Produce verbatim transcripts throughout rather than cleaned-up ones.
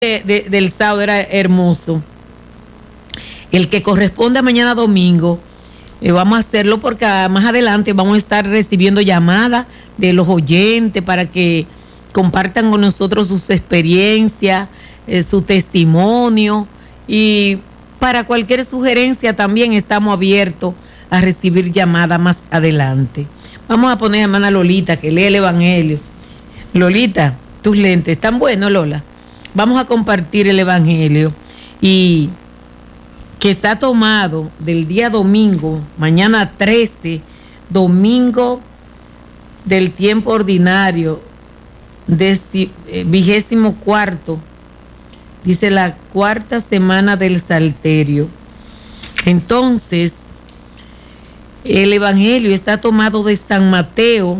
de, de, del sábado era hermoso. El que corresponde a mañana domingo, eh, vamos a hacerlo porque más adelante vamos a estar recibiendo llamadas de los oyentes para que compartan con nosotros sus experiencias, eh, su testimonio, y para cualquier sugerencia también estamos abiertos a recibir llamadas más adelante. Vamos a poner a hermana Lolita que lee el Evangelio. Lolita, tus lentes están buenos, Lola. Vamos a compartir el Evangelio y que está tomado del día domingo, mañana trece, domingo del tiempo ordinario, deci, eh, vigésimo cuarto, dice la cuarta semana del Salterio. Entonces, el Evangelio está tomado de San Mateo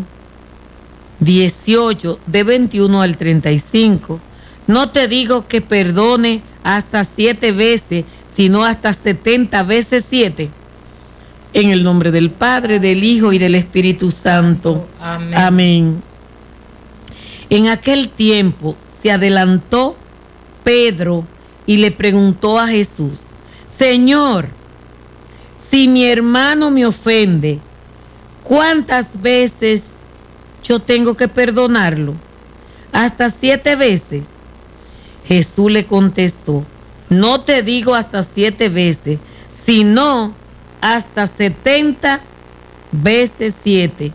dieciocho, de veintiuno al treinta y cinco. No te digo que perdone hasta siete veces, sino hasta setenta veces siete. En el nombre del Padre, del Hijo y del Espíritu Santo. Amén. Amén. En aquel tiempo se adelantó Pedro y le preguntó a Jesús: Señor, si mi hermano me ofende, ¿cuántas veces yo tengo que perdonarlo? ¿Hasta siete veces? Jesús le contestó: no te digo hasta siete veces, sino hasta setenta veces siete.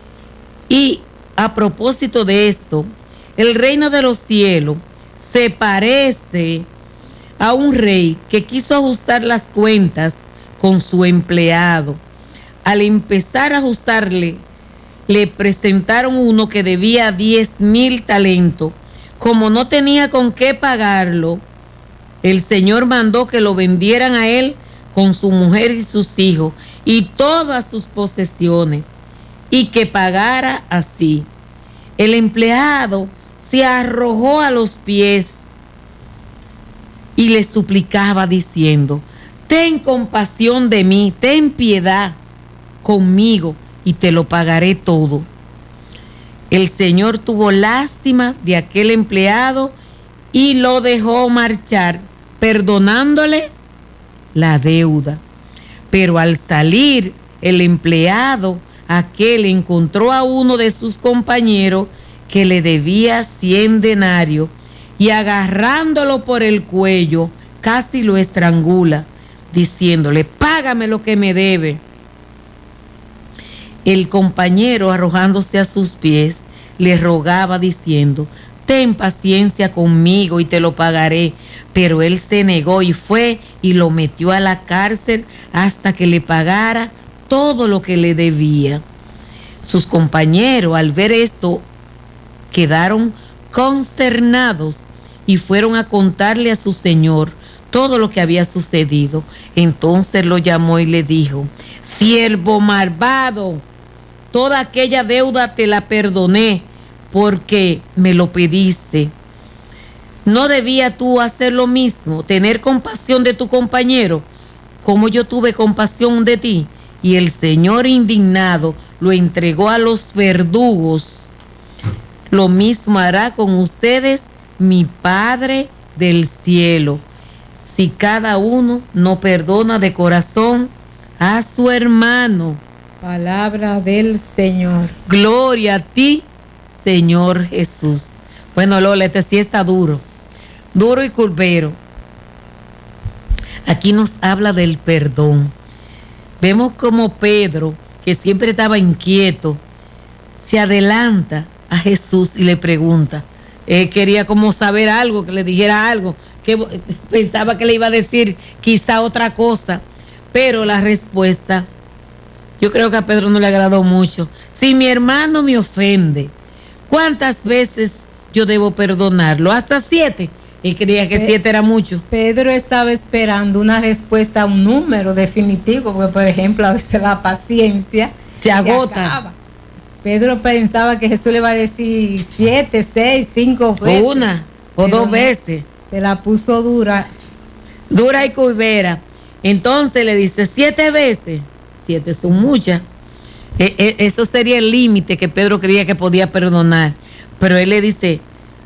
Y a propósito de esto, el reino de los cielos se parece a un rey que quiso ajustar las cuentas con su empleado. Al empezar a ajustarle, le presentaron uno que debía diez mil talentos. Como no tenía con qué pagarlo, el Señor mandó que lo vendieran a él con su mujer y sus hijos y todas sus posesiones, y que pagara así. El empleado se arrojó a los pies y le suplicaba diciendo: ten compasión de mí, ten piedad conmigo y te lo pagaré todo. El Señor tuvo lástima de aquel empleado y lo dejó marchar, perdonándole la deuda. Pero al salir, el empleado aquel encontró a uno de sus compañeros que le debía cien denarios y agarrándolo por el cuello casi lo estrangula, diciéndole: págame lo que me debe. El compañero, arrojándose a sus pies, le rogaba diciendo: ten paciencia conmigo y te lo pagaré. Pero él se negó y fue y lo metió a la cárcel hasta que le pagara todo lo que le debía. Sus compañeros, al ver esto, quedaron consternados y fueron a contarle a su señor todo lo que había sucedido. Entonces lo llamó y le dijo: siervo malvado, toda aquella deuda te la perdoné porque me lo pediste. ¿No debías tú hacer lo mismo, tener compasión de tu compañero, como yo tuve compasión de ti? Y el Señor, indignado, lo entregó a los verdugos. Lo mismo hará con ustedes mi Padre del cielo, si cada uno no perdona de corazón a su hermano. Palabra del Señor. Gloria a ti, Señor Jesús. Bueno, Lola, este sí está duro, duro y curvero. Aquí nos habla del perdón. Vemos como Pedro, que siempre estaba inquieto, se adelanta a Jesús y le pregunta. Él quería como saber algo, que le dijera algo, que pensaba que le iba a decir quizá otra cosa, pero la respuesta, yo creo que a Pedro no le agradó mucho. Si mi hermano me ofende, ¿cuántas veces yo debo perdonarlo? ¿Hasta siete? Él creía que siete era mucho. Pedro estaba esperando una respuesta, un número definitivo, porque por ejemplo a veces la paciencia se agota. Se Pedro pensaba que Jesús le iba a decir siete, seis, cinco veces. O una, o dos veces. Se la puso dura. Dura y curvera. Entonces le dice siete veces. Siete son muchas. E- e- eso sería el límite que Pedro creía que podía perdonar. Pero él le dice: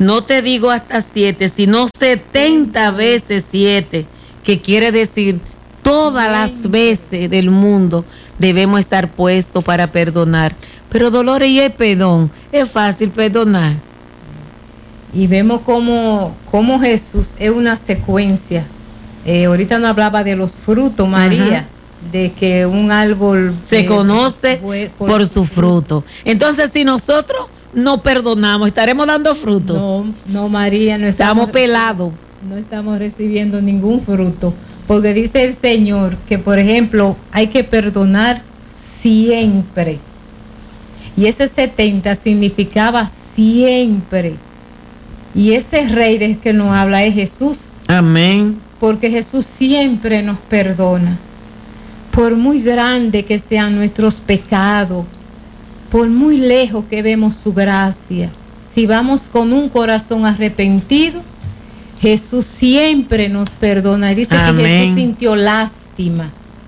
no te digo hasta siete, sino setenta veces siete, que quiere decir todas las veces del mundo debemos estar puestos para perdonar. Pero Dolores, y el perdón, es fácil perdonar. Y vemos cómo, cómo Jesús es una secuencia. Eh, ahorita no hablaba de los frutos, María, ajá, de que un árbol se eh, conoce por, por su fruto. fruto. Entonces, si nosotros no perdonamos, ¿estaremos dando fruto? No, no, María, no estamos, estamos pelados. No estamos recibiendo ningún fruto. Porque dice el Señor que, por ejemplo, hay que perdonar siempre. Y ese setenta significaba siempre. Y ese rey del que nos habla es Jesús. Amén. Porque Jesús siempre nos perdona. Por muy grande que sean nuestros pecados, por muy lejos que vemos su gracia, si vamos con un corazón arrepentido, Jesús siempre nos perdona. Y dice Amén. Que Jesús sintió lástima.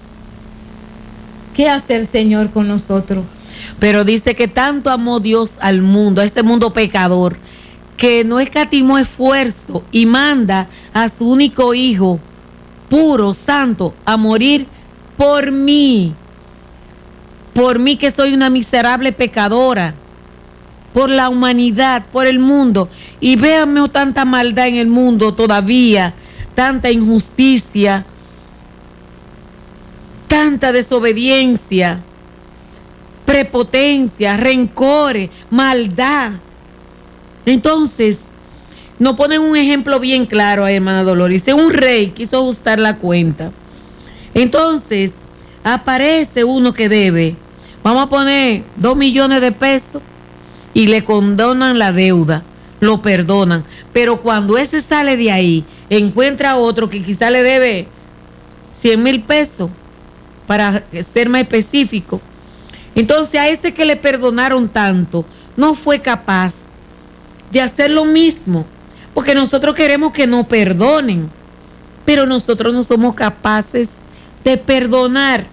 ¿Qué hace el Señor con nosotros? Pero dice que tanto amó Dios al mundo, a este mundo pecador, que no escatimó esfuerzo y manda a su único hijo, puro, santo, a morir por mí. Por mí, que soy una miserable pecadora, por la humanidad, por el mundo. Y véanme tanta maldad en el mundo todavía, tanta injusticia, tanta desobediencia, prepotencia, rencores, maldad. Entonces, nos ponen un ejemplo bien claro ahí, hermana Dolores. Dice, un rey quiso ajustar la cuenta. Entonces, aparece uno que debe, vamos a poner dos millones de pesos, y le condonan la deuda, lo perdonan. Pero cuando ese sale de ahí, encuentra a otro que quizá le debe cien mil pesos, para ser más específico. Entonces, a ese que le perdonaron tanto, no fue capaz de hacer lo mismo, porque nosotros queremos que nos perdonen, pero nosotros no somos capaces de perdonar.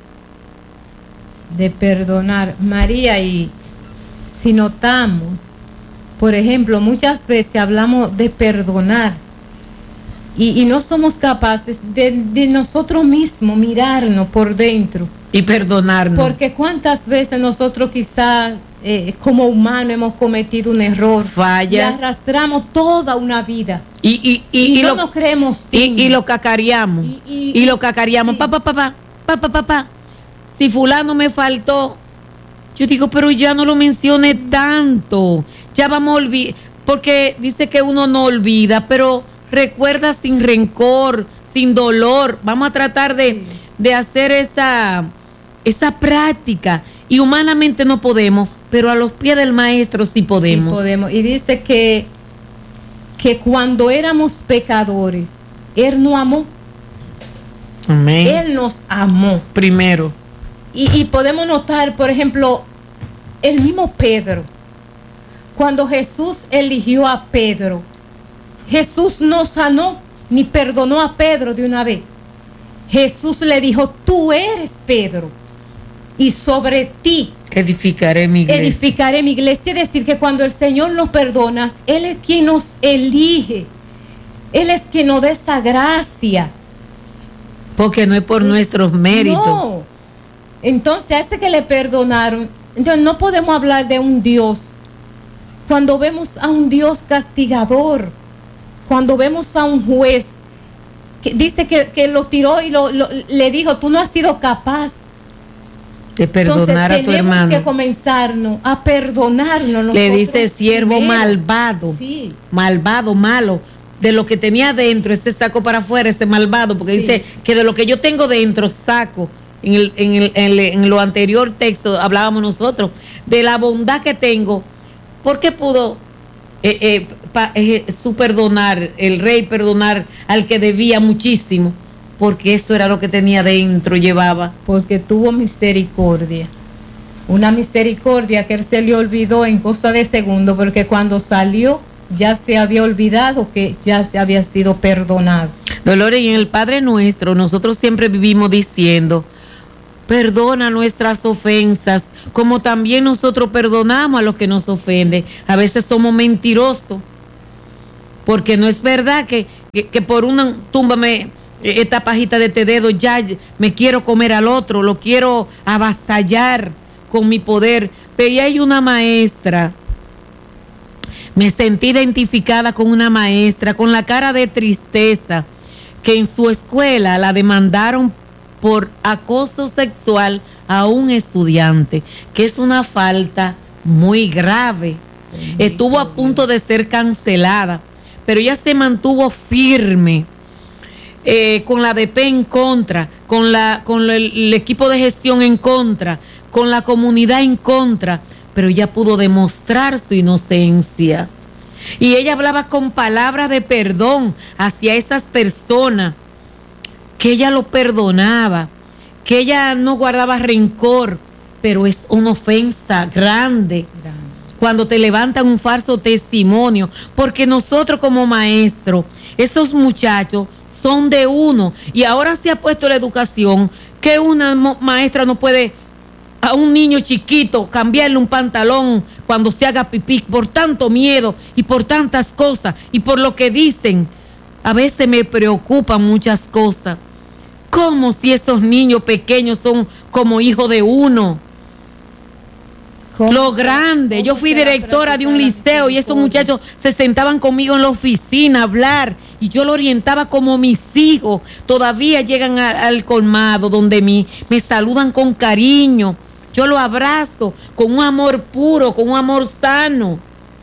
De perdonar, María, y si notamos, por ejemplo, muchas veces hablamos de perdonar y, y no somos capaces de, de nosotros mismos mirarnos por dentro y perdonarnos. Porque cuántas veces nosotros quizás eh, como humanos hemos cometido un error, fallas, y arrastramos toda una vida y, y, y, y, y y no lo, nos creemos y, y lo cacareamos y, y, y lo cacareamos, sí. papá, papá, papá, papá, si fulano me faltó, yo digo, pero ya no lo mencione tanto, ya vamos a olvidar, porque dice que uno no olvida, pero recuerda sin rencor, sin dolor. Vamos a tratar de, sí. de hacer esa, esa práctica, y humanamente no podemos, pero a los pies del maestro sí podemos. Sí podemos. Y dice que, que cuando éramos pecadores, Él nos amó. Amén. Él nos amó. Primero. Y, y podemos notar, por ejemplo, el mismo Pedro. Cuando Jesús eligió a Pedro, Jesús no sanó ni perdonó a Pedro de una vez. Jesús le dijo, tú eres Pedro, y sobre ti edificaré mi iglesia. Edificaré mi iglesia. Es decir, que cuando el Señor nos perdona, Él es quien nos elige. Él es quien nos da esta gracia. Porque no es por nuestros méritos. No. Entonces, a este que le perdonaron, entonces no podemos hablar de un Dios cuando vemos a un Dios castigador, cuando vemos a un juez que dice que, que lo tiró y lo, lo, le dijo, tú no has sido capaz de perdonar. Entonces, a tu hermano. Tenemos que comenzarnos a perdonarnos. Le dice siervo malvado, sí. malvado, malo. De lo que tenía dentro, ese saco para afuera, ese malvado, porque sí. dice que de lo que yo tengo dentro saco. En el, en el, en el, en lo anterior texto hablábamos nosotros de la bondad que tengo. ¿Por qué pudo eh, eh, pa, eh, su perdonar, el rey perdonar al que debía muchísimo? Porque eso era lo que tenía dentro, llevaba. Porque tuvo misericordia. Una misericordia que él se le olvidó en cosa de segundo, porque cuando salió ya se había olvidado que ya se había sido perdonado. Dolores, y en el Padre Nuestro nosotros siempre vivimos diciendo, perdona nuestras ofensas, como también nosotros perdonamos a los que nos ofenden. A veces somos mentirosos Porque no es verdad que, que, que por una túmbame esta pajita de este dedo, ya me quiero comer al otro, lo quiero avasallar con mi poder. Pero ya hay una maestra, me sentí identificada con una maestra, con la cara de tristeza, que en su escuela la demandaron por acoso sexual a un estudiante, que es una falta muy grave. Estuvo a punto de ser cancelada, pero ella se mantuvo firme, eh, con la D P en contra, con, la, con el, el equipo de gestión en contra, con la comunidad en contra, pero ella pudo demostrar su inocencia. Y ella hablaba con palabras de perdón hacia esas personas, que ella lo perdonaba, que ella no guardaba rencor, pero es una ofensa grande, grande cuando te levantan un falso testimonio, porque nosotros como maestros, esos muchachos son de uno, y ahora se ha puesto la educación, que una maestra no puede a un niño chiquito cambiarle un pantalón cuando se haga pipí, por tanto miedo y por tantas cosas, y por lo que dicen. A veces me preocupan muchas cosas, como si esos niños pequeños son como hijos de uno. Lo grande, yo fui directora de un liceo y esos muchachos se sentaban conmigo en la oficina a hablar y yo lo orientaba como mis hijos. Todavía llegan a, al colmado donde mí, me saludan con cariño, yo lo abrazo con un amor puro, con un amor sano,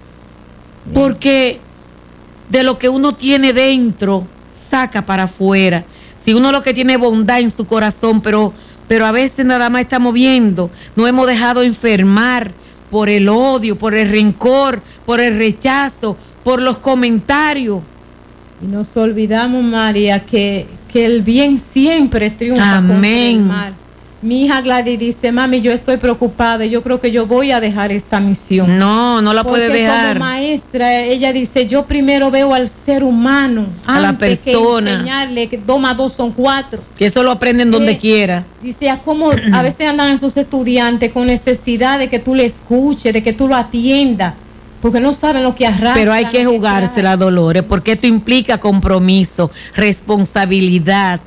porque de lo que uno tiene dentro saca para afuera. Si uno lo que tiene es bondad en su corazón, pero pero a veces nada más estamos viendo, nos hemos dejado enfermar por el odio, por el rencor, por el rechazo, por los comentarios. Y nos olvidamos, María, que, que el bien siempre triunfa. Amén. Contra el mal. Mi hija Gladys dice, mami, yo estoy preocupada, yo creo que yo voy a dejar esta misión. No, no la Porque puede dejar. Como maestra, ella dice, yo primero veo al ser humano, a la persona, que enseñarle que dos más dos son cuatro. Que eso lo aprenden donde eh, quiera. Dice, a cómo a veces andan esos estudiantes con necesidad de que tú le escuches, de que tú lo atiendas, porque no saben lo que arrastran. Pero hay que jugársela, Dolores, porque esto implica compromiso, responsabilidad,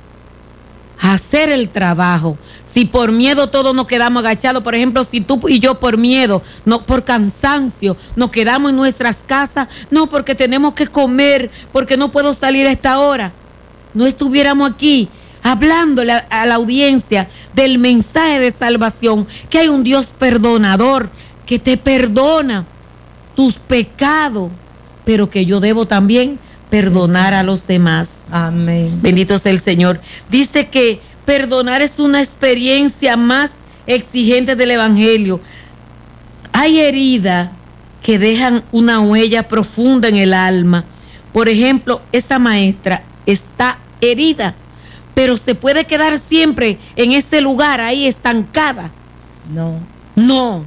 hacer el trabajo. Si por miedo todos nos quedamos agachados, por ejemplo, si tú y yo por miedo, no por cansancio, nos quedamos en nuestras casas, no porque tenemos que comer, porque no puedo salir a esta hora, no estuviéramos aquí hablándole a, a la audiencia del mensaje de salvación, que hay un Dios perdonador, que te perdona tus pecados, pero que yo debo también perdonar a los demás. Amén. Bendito sea el Señor. Dice que perdonar es una experiencia más exigente del Evangelio. Hay heridas que dejan una huella profunda en el alma. Por ejemplo, esta maestra está herida, pero se puede quedar siempre en ese lugar ahí estancada. No. No.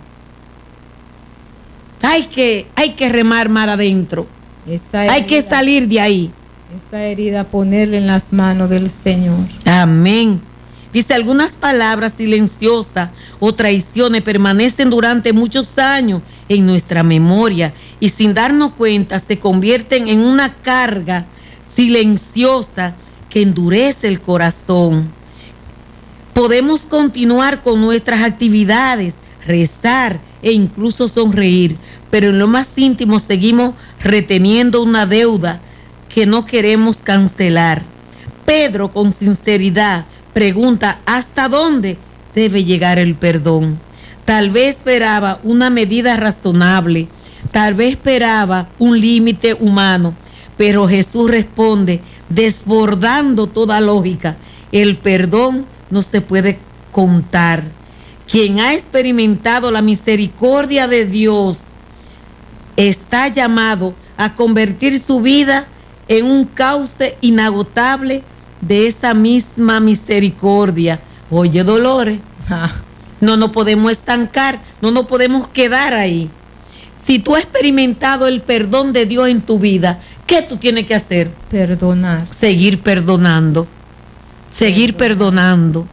Hay que, hay que remar mar adentro. Esa herida, hay que salir de ahí. Esa herida ponerla en las manos del Señor. Amén. Dice, algunas palabras silenciosas o traiciones permanecen durante muchos años en nuestra memoria y sin darnos cuenta se convierten en una carga silenciosa que endurece el corazón. Podemos continuar con nuestras actividades, rezar e incluso sonreír, pero en lo más íntimo seguimos reteniendo una deuda que no queremos cancelar. Pedro, con sinceridad, pregunta hasta dónde debe llegar el perdón. Tal vez esperaba una medida razonable, tal vez esperaba un límite humano, pero Jesús responde, desbordando toda lógica, el perdón no se puede contar. Quien ha experimentado la misericordia de Dios está llamado a convertir su vida en un cauce inagotable de esa misma misericordia. Oye, Dolores, Ah. no nos podemos estancar, no nos podemos quedar ahí. Si tú has experimentado el perdón de Dios en tu vida, ¿qué tú tienes que hacer? Perdonar. Seguir perdonando, seguir perdonando.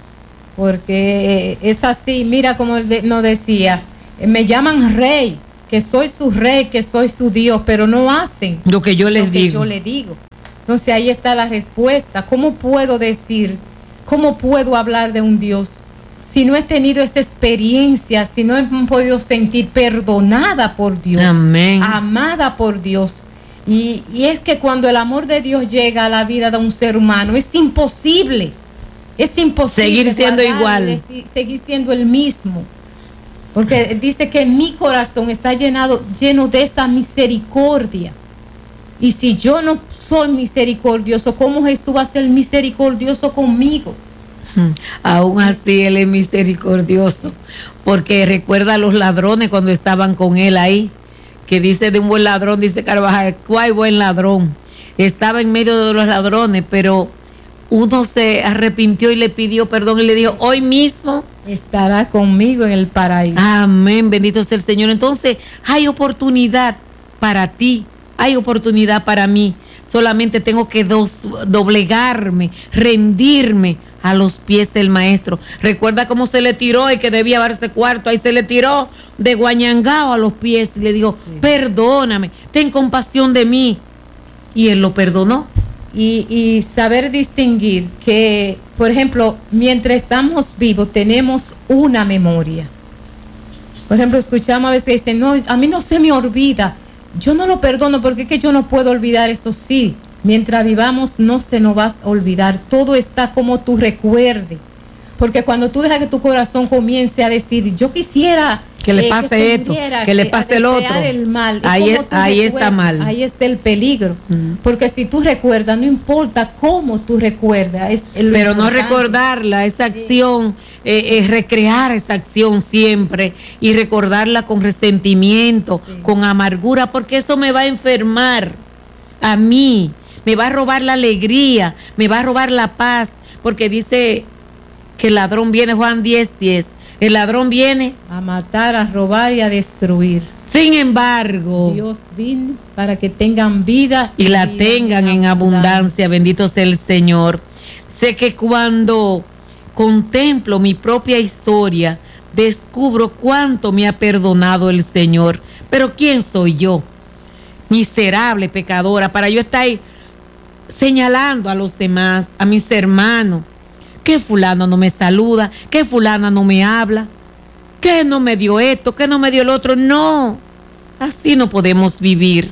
Porque es así, mira como de, nos decía, me llaman rey, que soy su rey, que soy su Dios, pero no hacen lo que yo les lo que digo. yo les digo. Entonces ahí está la respuesta. ¿Cómo puedo decir, cómo puedo hablar de un Dios si no he tenido esa experiencia, si no he podido sentir perdonada por Dios, Amén. amada por Dios? Y, y es que cuando el amor de Dios llega a la vida de un ser humano, es imposible, es imposible seguir siendo guardarle, igual, es, seguir siendo el mismo, porque dice que mi corazón está llenado, lleno de esa misericordia. Y si yo no soy misericordioso, ¿cómo Jesús va a ser misericordioso conmigo? Aún así Él es misericordioso, porque recuerda a los ladrones cuando estaban con Él ahí, que dice de un buen ladrón, dice Carvajal, ¿cuál buen ladrón? Estaba en medio de los ladrones, pero uno se arrepintió y le pidió perdón y le dijo, hoy mismo estará conmigo en el paraíso. Amén, bendito sea el Señor. Entonces hay oportunidad para ti, hay oportunidad para mí. Solamente tengo que dos, doblegarme, rendirme a los pies del Maestro. Recuerda cómo se le tiró y que debía darse cuarto, ahí se le tiró de guañangao a los pies y le dijo, sí, perdóname, ten compasión de mí. Y Él lo perdonó. Y, y saber distinguir que, por ejemplo, mientras estamos vivos tenemos una memoria. Por ejemplo, escuchamos a veces que dicen, no, a mí no se me olvida. Yo no lo perdono porque es que yo no puedo olvidar eso. Sí, mientras vivamos no se nos va a olvidar. Todo está como tú recuerdes. Porque cuando tú dejas que tu corazón comience a decir, yo quisiera que le pase eh, que esto, muriera, que, que le pase el otro, el mal, ahí, es, ahí está mal. Ahí está el peligro. Mm. Porque si tú recuerdas, no importa cómo tú recuerdas, es el pero no recordarla, esa acción, sí. eh, eh, recrear esa acción siempre y recordarla con resentimiento, sí, con amargura, porque eso me va a enfermar a mí, me va a robar la alegría, me va a robar la paz, porque dice que el ladrón viene, Juan diez, diez, el ladrón viene a matar, a robar y a destruir. Sin embargo, Dios vino para que tengan vida y, y la vida tengan en abundancia. abundancia. Bendito sea el Señor. Sé que cuando contemplo mi propia historia, descubro cuánto me ha perdonado el Señor. Pero ¿quién soy yo? Miserable pecadora, para yo estar señalando a los demás, a mis hermanos, que fulano no me saluda, que fulana no me habla, que no me dio esto, que no me dio el otro. No, así no podemos vivir.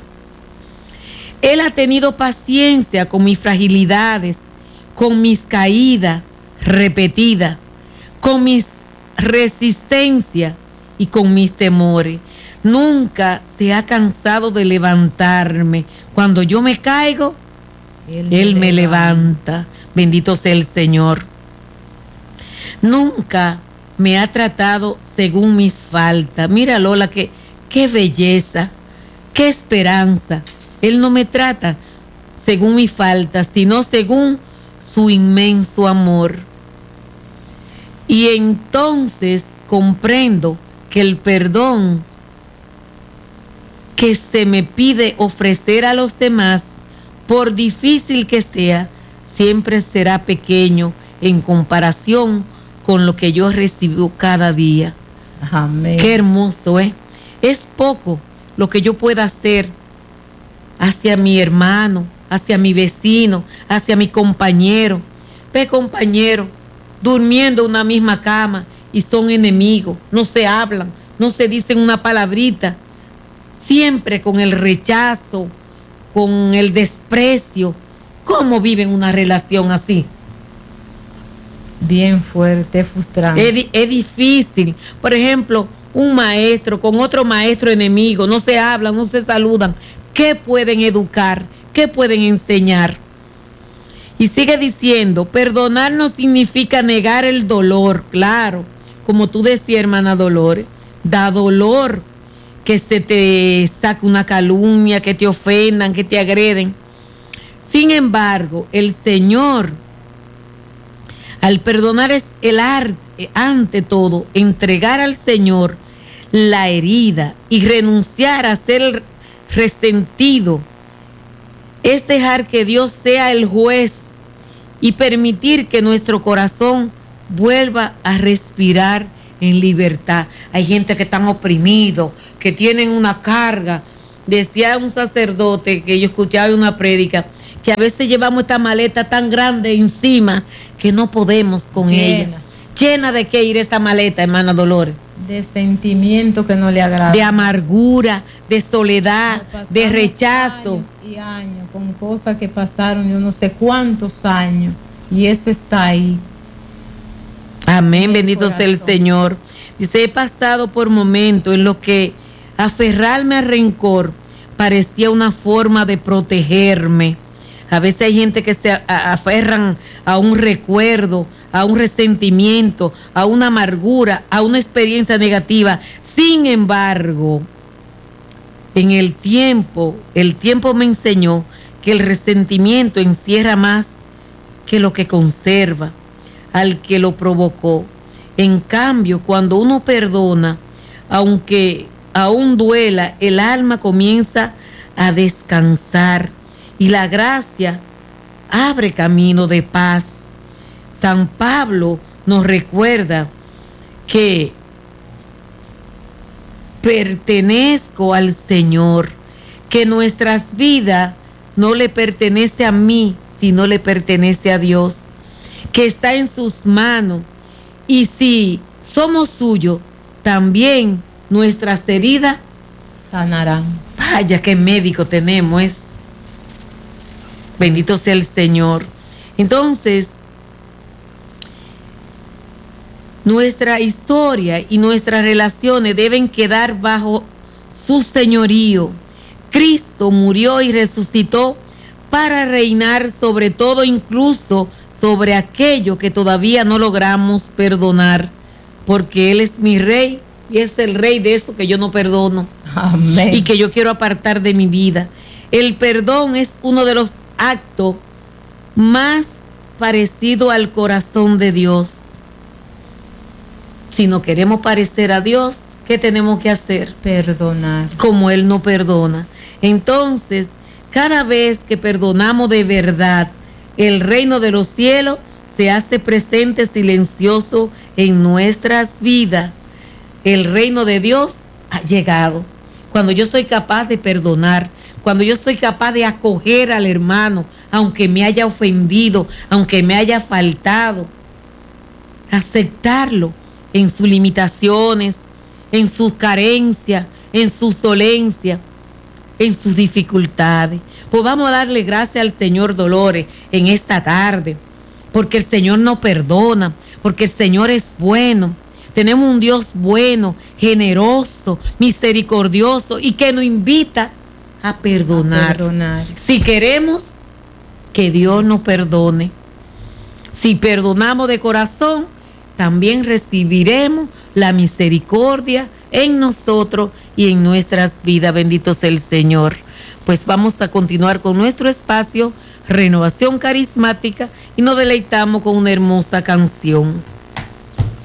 Él ha tenido paciencia con mis fragilidades, con mis caídas repetidas, con mis resistencias y con mis temores. Nunca se ha cansado de levantarme. Cuando yo me caigo, Él, Él me levanta. levanta. Bendito sea el Señor. Nunca me ha tratado según mis faltas. Mira, Lola, que, qué belleza, qué esperanza. Él no me trata según mis faltas, sino según su inmenso amor. Y entonces comprendo que el perdón que se me pide ofrecer a los demás, por difícil que sea, siempre será pequeño en comparación con lo que yo recibo cada día. Amén. Qué hermoso, ¿eh? Es poco lo que yo pueda hacer hacia mi hermano, hacia mi vecino, hacia mi compañero. Ve, compañero, durmiendo en una misma cama y son enemigos, no se hablan, no se dicen una palabrita, siempre con el rechazo, con el desprecio. ¿Cómo viven una relación así? Bien fuerte, frustrante. Es, es difícil. Por ejemplo, un maestro con otro maestro enemigo, no se hablan, no se saludan. ¿Qué pueden educar? ¿Qué pueden enseñar? Y sigue diciendo, perdonar no significa negar el dolor, claro, como tú decías, hermana Dolores, da dolor que se te saque una calumnia, que te ofendan, que te agreden. Sin embargo, el Señor, al perdonar, es el arte, ante todo, entregar al Señor la herida y renunciar a ser resentido. Es dejar que Dios sea el juez y permitir que nuestro corazón vuelva a respirar en libertad. Hay gente que están oprimidos, que tienen una carga. Decía un sacerdote que yo escuchaba en una prédica, que a veces llevamos esta maleta tan grande encima que no podemos con Llena. ella. ¿Llena de qué ir esa maleta, hermana Dolores? De sentimiento que no le agrada. De amargura, de soledad, de rechazo. Años y años con cosas que pasaron yo no sé cuántos años y eso está ahí. Amén, bendito sea el Señor. Dice, he pasado por momentos en los que aferrarme al rencor parecía una forma de protegerme. A veces hay gente que se aferran a un recuerdo, a un resentimiento, a una amargura, a una experiencia negativa. Sin embargo, en el tiempo, el tiempo me enseñó que el resentimiento encierra más que lo que conserva al que lo provocó. En cambio, cuando uno perdona, aunque aún duela, el alma comienza a descansar y la gracia abre camino de paz. San Pablo nos recuerda que pertenezco al Señor, que nuestras vidas no le pertenece a mí, sino le pertenece a Dios, que está en sus manos, y si somos suyos, también nuestras heridas sanarán. Vaya, qué médico tenemos, es. Bendito sea el Señor. Entonces, nuestra historia y nuestras relaciones deben quedar bajo su señorío. Cristo murió y resucitó para reinar sobre todo, incluso sobre aquello que todavía no logramos perdonar, porque Él es mi rey y es el rey de eso que yo no perdono. Amén. Y que yo quiero apartar de mi vida. El perdón es uno de los actos más parecidos al corazón de Dios. Si no queremos parecer a Dios, ¿qué tenemos que hacer? Perdonar. Como Él no perdona. Entonces, cada vez que perdonamos de verdad, el reino de los cielos se hace presente silencioso en nuestras vidas. El reino de Dios ha llegado. Cuando yo soy capaz de perdonar, cuando yo soy capaz de acoger al hermano, aunque me haya ofendido, aunque me haya faltado, aceptarlo en sus limitaciones, en sus carencias, en sus dolencias, en sus dificultades. Pues vamos a darle gracias al Señor, Dolores, en esta tarde, porque el Señor nos perdona, porque el Señor es bueno. Tenemos un Dios bueno, generoso, misericordioso y que nos invita a perdonar. A perdonar. Si queremos que Dios nos perdone, si perdonamos de corazón, también recibiremos la misericordia en nosotros y en nuestras vidas. Bendito sea el Señor. Pues vamos a continuar con nuestro espacio Renovación Carismática y nos deleitamos con una hermosa canción.